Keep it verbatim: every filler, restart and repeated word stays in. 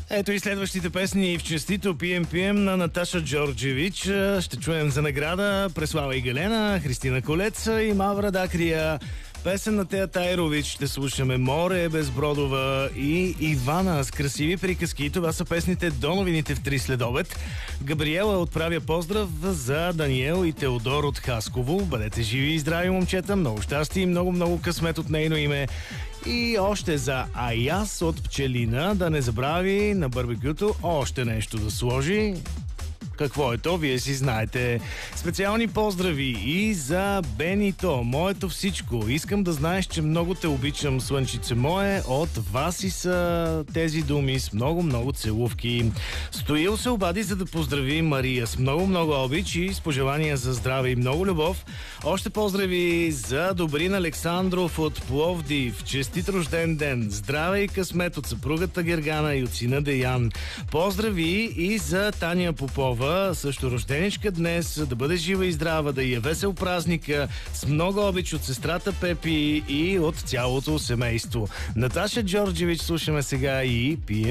Ето и следващите песни в честито пи ем пи ем на Наташа Джорджевич. Ще чуем за награда Преслава и Галена, Христина Колец и Мавра Дакрия. Песен на Тея Тайрович ще слушаме Море без Бродова и Ивана с красиви приказки. Това са песните до новините в три следобед. Габриела отправя поздрав за Даниел и Теодор от Хасково. Бъдете живи и здрави, момчета. Много щастие и много-много късмет от нейно име. И още за Аяс от Пчелина. Да не забрави на барбекюто още нещо да сложи. Какво е то, вие си знаете. Специални поздрави и за Бенито, моето всичко. Искам да знаеш, че много те обичам, слънчице мое. От вас и са тези думи с много-много целувки. Стоил се обади, за да поздрави Мария с много-много обич и с пожелания за здраве и много любов. Още поздрави за Добрин Александров от Пловдив. Честит рожден ден. Здраве и късмет от съпругата Гергана и от сина Деян. Поздрави и за Таня Попова, също рожденичка днес, да бъде жива и здрава, да я весел празника, с много обич от сестрата Пепи и от цялото семейство. Наташа Джорджевич слушаме сега и пие